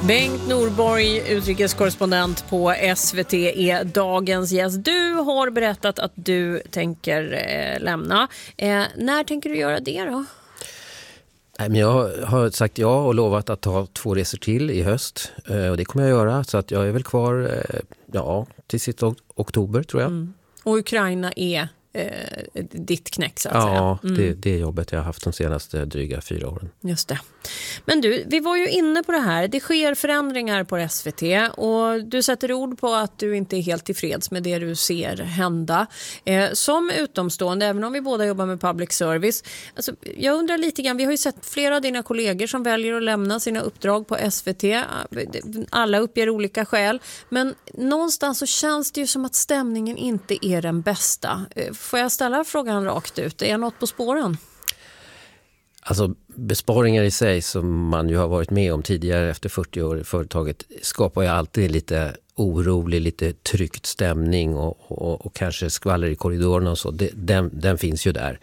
Bengt Norborg, utrikeskorrespondent på SVT, är dagens gäst. Du har berättat att du tänker lämna. När tänker du göra det då? Nej, men jag har sagt ja och lovat att ta 2 resor till i höst. Och det kommer jag göra, så att jag är väl kvar till sista oktober tror jag. Mm. Och Ukraina är ditt knäck så att säga. Ja, det är jobbet jag har haft de senaste dryga 4 åren. Just det. Men du, vi var ju inne på det här. Det sker förändringar på SVT och du sätter ord på att du inte är helt tillfreds med det du ser hända. Som utomstående, även om vi båda jobbar med public service. Alltså, jag undrar lite grann, vi har ju sett flera av dina kollegor som väljer att lämna sina uppdrag på SVT. Alla uppger olika skäl. Men någonstans så känns det ju som att stämningen inte är den bästa. Får jag ställa frågan rakt ut? Är något på spåren? Alltså besparingar i sig som man ju har varit med om tidigare efter 40 år i företaget skapar ju alltid lite orolig, lite tryckt stämning och kanske skvaller i korridorerna och så. Den finns ju där.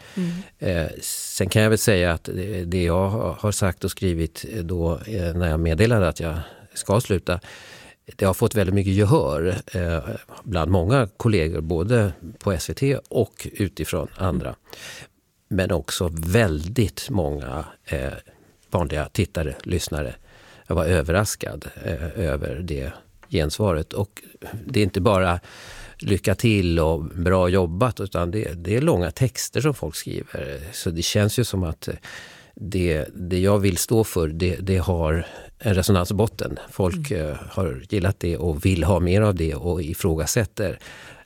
Sen kan jag väl säga att det jag har sagt och skrivit då när jag meddelade att jag ska sluta, det har fått väldigt mycket gehör bland många kollegor, både på SVT och utifrån andra. Men också väldigt många vanliga tittare, lyssnare. Jag var överraskad över det gensvaret. Och det är inte bara lycka till och bra jobbat, utan det är långa texter som folk skriver. Så det känns ju som att det jag vill stå för, det har en resonansbotten. Folk har gillat det och vill ha mer av det och ifrågasätter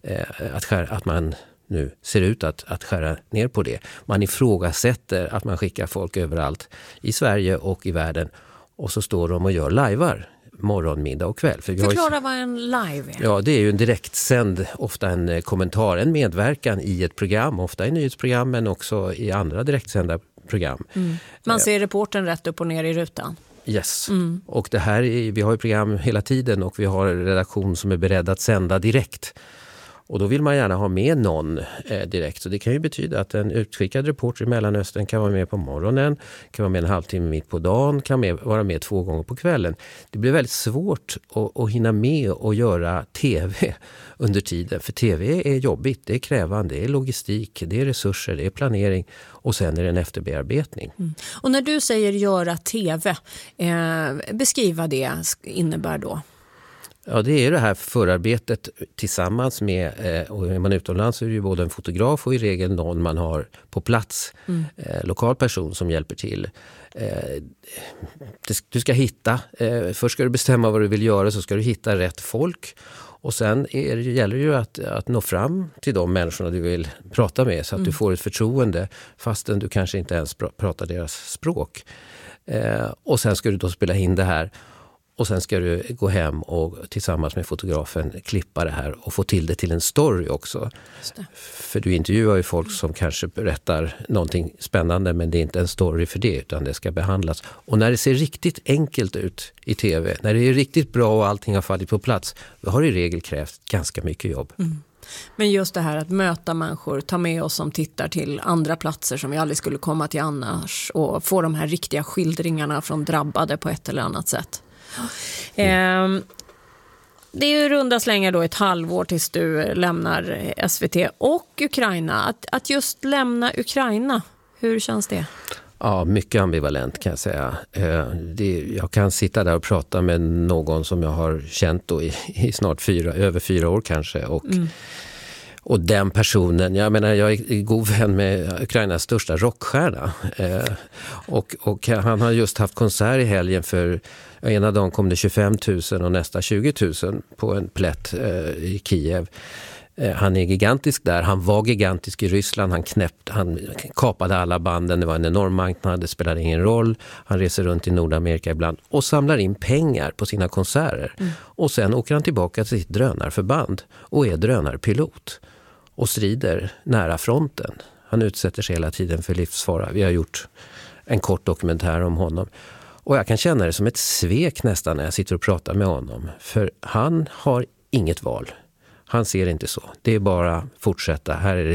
att man nu ser ut att skära ner på det. Man ifrågasätter att man skickar folk överallt i Sverige och i världen och så står de och gör livear morgon, middag och kväll. Förklara vad en live är. Ja, det är ju en direktsänd, ofta en kommentar, en medverkan i ett program, ofta i nyhetsprogram men också i andra direktsända program. Man ser reportern rätt upp och ner i rutan. Yes. Och det här vi har ju program hela tiden och vi har en redaktion som är beredd att sända direkt. Och då vill man gärna ha med någon direkt. Så det kan ju betyda att en utskickad reporter i Mellanöstern kan vara med på morgonen, kan vara med en halvtimme mitt på dagen, kan vara med 2 gånger på kvällen. Det blir väldigt svårt att hinna med och göra tv under tiden. För tv är jobbigt, det är krävande, det är logistik, det är resurser, det är planering och sen är det en efterbearbetning. Och när du säger göra tv, beskriva det innebär då? Ja, det är det här förarbetet tillsammans med, och är man utomlands så är det ju både en fotograf och i regel någon man har på plats, lokal person som hjälper till. Du ska hitta, först ska du bestämma vad du vill göra, så ska du hitta rätt folk och sen gäller det ju att nå fram till de människorna du vill prata med så att du får ett förtroende fastän du kanske inte ens pratar deras språk. Och sen ska du då spela in det här. Och sen ska du gå hem och tillsammans med fotografen klippa det här och få till det till en story också. För du intervjuar ju folk som kanske berättar någonting spännande men det är inte en story för det utan det ska behandlas. Och när det ser riktigt enkelt ut i tv, när det är riktigt bra och allting har fallit på plats, då har det i regel krävt ganska mycket jobb. Men just det här att möta människor, ta med oss som tittar till andra platser som vi aldrig skulle komma till annars och få de här riktiga skildringarna från drabbade på ett eller annat sätt. Det är ju runda slängar då 1 halvår tills du lämnar SVT och Ukraina. Att just lämna Ukraina, hur känns det? Ja, mycket ambivalent kan jag säga. Jag kan sitta där och prata med någon som jag har känt då i snart över 4 år kanske och den personen, jag menar jag är god vän med Ukrainas största rockstjärna och han har just haft konsert i helgen för ena dagen kom det 25 000 och nästa 20 000 på en plätt i Kiev. Han är gigantisk där, han var gigantisk i Ryssland, han kapade alla banden, det var en enorm marknad, det spelade ingen roll. Han reser runt i Nordamerika ibland och samlar in pengar på sina konserter. Och sen åker han tillbaka till sitt drönarförband och är drönarpilot och strider nära fronten. Han utsätter sig hela tiden för livsfara. Vi har gjort en kort dokumentär om honom. Och jag kan känna det som ett svek nästan när jag sitter och pratar med honom. För han har inget val. Han ser inte så. Det är bara fortsätta. Här är det